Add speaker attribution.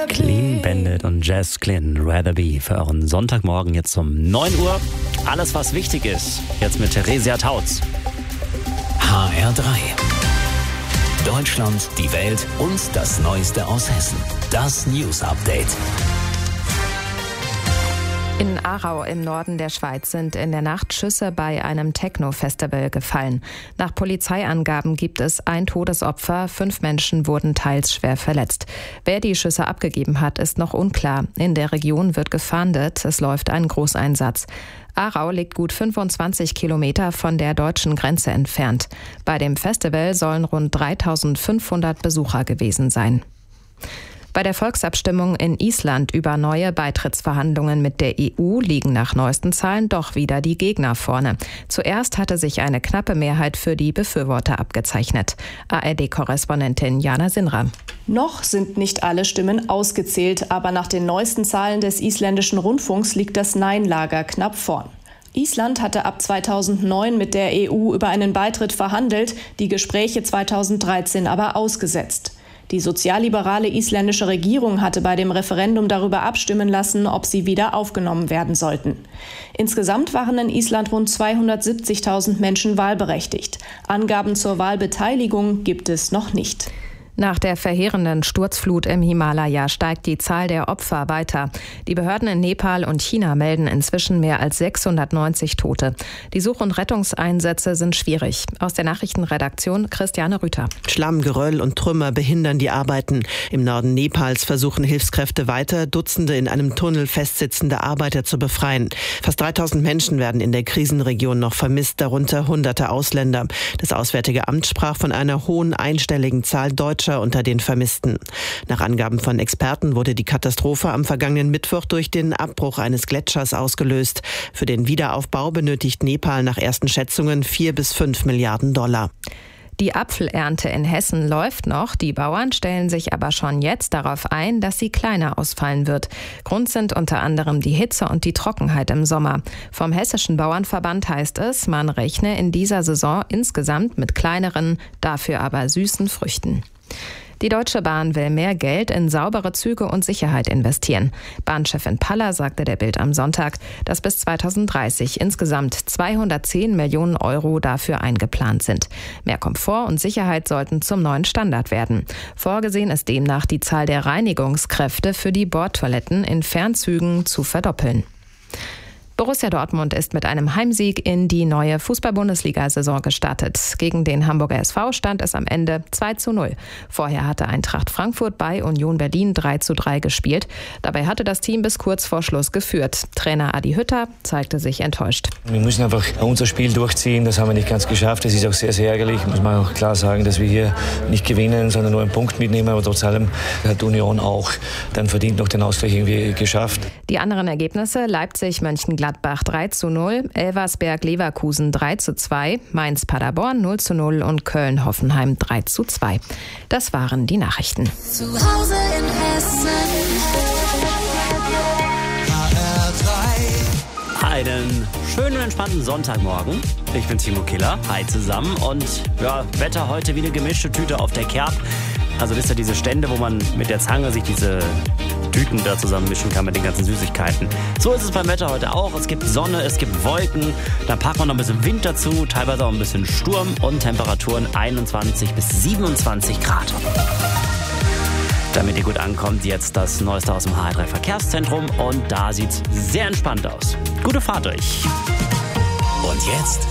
Speaker 1: Clean Bandit und Jazz Glynn, Rather Be für euren Sonntagmorgen jetzt um 9 Uhr. Alles, was wichtig ist, jetzt mit Theresia Tautz.
Speaker 2: HR3. Deutschland, die Welt und das Neueste aus Hessen. Das News Update.
Speaker 3: In Aarau im Norden der Schweiz sind in der Nacht Schüsse bei einem Techno-Festival gefallen. Nach Polizeiangaben gibt es ein Todesopfer, 5 Menschen wurden teils schwer verletzt. Wer die Schüsse abgegeben hat, ist noch unklar. In der Region wird gefahndet, es läuft ein Großeinsatz. Aarau liegt gut 25 Kilometer von der deutschen Grenze entfernt. Bei dem Festival sollen rund 3.500 Besucher gewesen sein. Bei der Volksabstimmung in Island über neue Beitrittsverhandlungen mit der EU liegen nach neuesten Zahlen doch wieder die Gegner vorne. Zuerst hatte sich eine knappe Mehrheit für die Befürworter abgezeichnet. ARD-Korrespondentin Jana Sinra.
Speaker 4: Noch sind nicht alle Stimmen ausgezählt, aber nach den neuesten Zahlen des isländischen Rundfunks liegt das Nein-Lager knapp vorn. Island hatte ab 2009 mit der EU über einen Beitritt verhandelt, die Gespräche 2013 aber ausgesetzt. Die sozialliberale isländische Regierung hatte bei dem Referendum darüber abstimmen lassen, ob sie wieder aufgenommen werden sollten. Insgesamt waren in Island rund 270.000 Menschen wahlberechtigt. Angaben zur Wahlbeteiligung gibt es noch nicht.
Speaker 3: Nach der verheerenden Sturzflut im Himalaya steigt die Zahl der Opfer weiter. Die Behörden in Nepal und China melden inzwischen mehr als 690 Tote. Die Such- und Rettungseinsätze sind schwierig. Aus der Nachrichtenredaktion Christiane Rüther.
Speaker 5: Schlamm, Geröll und Trümmer behindern die Arbeiten. Im Norden Nepals versuchen Hilfskräfte weiter, Dutzende in einem Tunnel festsitzende Arbeiter zu befreien. Fast 3.000 Menschen werden in der Krisenregion noch vermisst, darunter hunderte Ausländer. Das Auswärtige Amt sprach von einer hohen einstelligen Zahl Deutscher unter den Vermissten. Nach Angaben von Experten wurde die Katastrophe am vergangenen Mittwoch durch den Abbruch eines Gletschers ausgelöst. Für den Wiederaufbau benötigt Nepal nach ersten Schätzungen 4 bis 5 Milliarden $.
Speaker 3: Die Apfelernte in Hessen läuft noch. Die Bauern stellen sich aber schon jetzt darauf ein, dass sie kleiner ausfallen wird. Grund sind unter anderem die Hitze und die Trockenheit im Sommer. Vom Hessischen Bauernverband heißt es, man rechne in dieser Saison insgesamt mit kleineren, dafür aber süßen Früchten. Die Deutsche Bahn will mehr Geld in saubere Züge und Sicherheit investieren. Bahnchefin Paller sagte der Bild am Sonntag, dass bis 2030 insgesamt 210 Millionen € dafür eingeplant sind. Mehr Komfort und Sicherheit sollten zum neuen Standard werden. Vorgesehen ist demnach, die Zahl der Reinigungskräfte für die Bordtoiletten in Fernzügen zu verdoppeln. Borussia Dortmund ist mit einem Heimsieg in die neue Fußball-Bundesliga-Saison gestartet. Gegen den Hamburger SV stand es am Ende 2:0. Vorher hatte Eintracht Frankfurt bei Union Berlin 3:3 gespielt. Dabei hatte das Team bis kurz vor Schluss geführt. Trainer Adi Hütter zeigte sich enttäuscht.
Speaker 6: Wir müssen einfach unser Spiel durchziehen. Das haben wir nicht ganz geschafft. Das ist auch sehr, sehr ärgerlich. Muss man auch klar sagen, dass wir hier nicht gewinnen, sondern nur einen Punkt mitnehmen. Aber trotz allem hat Union auch dann verdient noch den Ausgleich irgendwie geschafft.
Speaker 3: Die anderen Ergebnisse: Leipzig-Mönchengladbach 3:0, Elversberg-Leverkusen 3:2, Mainz-Paderborn 0:0 und Köln-Hoffenheim 3:2. Das waren die Nachrichten.
Speaker 7: Zu Hause in Hessen. HR3.
Speaker 1: Einen schönen und entspannten Sonntagmorgen. Ich bin Timo Killer. Hi zusammen. Und ja, Wetter heute wie eine gemischte Tüte auf der Kerb. Also wisst ihr, diese Stände, wo man mit der Zange sich diese Tüten da zusammenmischen kann mit den ganzen Süßigkeiten. So ist es beim Wetter heute auch. Es gibt Sonne, es gibt Wolken. Dann packt man noch ein bisschen Wind dazu, teilweise auch ein bisschen Sturm und Temperaturen 21 bis 27 Grad. Damit ihr gut ankommt, jetzt das Neueste aus dem HR3 Verkehrszentrum. Und da sieht's sehr entspannt aus. Gute Fahrt euch.
Speaker 2: Und jetzt